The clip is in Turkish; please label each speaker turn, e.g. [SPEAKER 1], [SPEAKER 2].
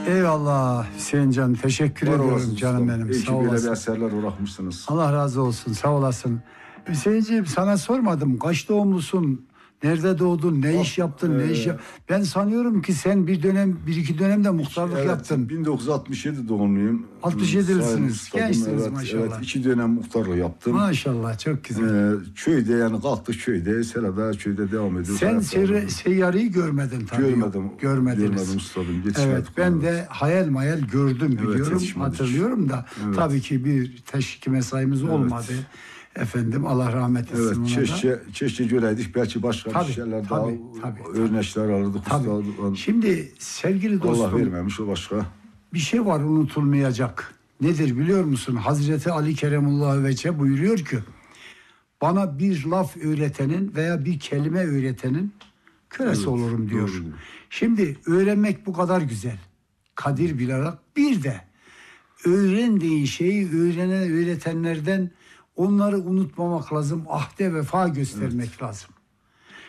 [SPEAKER 1] Eyvallah Hüseyin Can. Teşekkür ediyorum canım benim.
[SPEAKER 2] İyi
[SPEAKER 1] Sağ
[SPEAKER 2] ki böyle
[SPEAKER 1] olasın.
[SPEAKER 2] eserler bırakmışsınız.
[SPEAKER 1] Allah razı olsun. Sağ olasın. Hüseyin'ciğim sana sormadım. Kaç doğumlusun? Nerede doğdun? Ne iş yaptın? Ne iş Ben sanıyorum ki sen bir iki dönemde muhtarlık yaptın.
[SPEAKER 2] 1967 doğumluyum.
[SPEAKER 1] 67'lisiniz. Gençsiniz
[SPEAKER 2] evet,
[SPEAKER 1] maşallah.
[SPEAKER 2] Evet, 2 dönem muhtarlık yaptım.
[SPEAKER 1] Maşallah çok güzel.
[SPEAKER 2] Köyde yani kalktık köyde. Serada köyde devam ediyoruz.
[SPEAKER 1] Sen seyyarıyı görmedin tabii.
[SPEAKER 2] Görmedim.
[SPEAKER 1] Görmediniz.
[SPEAKER 2] Görmedim ustadım.
[SPEAKER 1] Evet, ben de hayal mayal gördüm biliyorum,
[SPEAKER 2] yetişmedik.
[SPEAKER 1] hatırlıyorum da tabii ki bir teşvik mesaimiz olmadı. Efendim Allah rahmet etsin
[SPEAKER 2] Evet,
[SPEAKER 1] ona da.
[SPEAKER 2] keşke göreydik. Belki başka
[SPEAKER 1] Tabii,
[SPEAKER 2] bir şeyler
[SPEAKER 1] tabii,
[SPEAKER 2] daha
[SPEAKER 1] tabii.
[SPEAKER 2] örnekler alırdık.
[SPEAKER 1] Tabii. Şimdi sevgili dostum,
[SPEAKER 2] Allah vermemiş o başka.
[SPEAKER 1] bir şey var unutulmayacak. Nedir biliyor musun? Hazreti Ali Keremullah Veçe buyuruyor ki, bana bir laf öğretenin veya bir kelime öğretenin kölesi olurum diyor.
[SPEAKER 2] Doğru.
[SPEAKER 1] Şimdi öğrenmek bu kadar güzel. Kadir bilerek bir de öğrendiğin şeyi öğretenlerden onları unutmamak lazım. Ahde vefa göstermek lazım.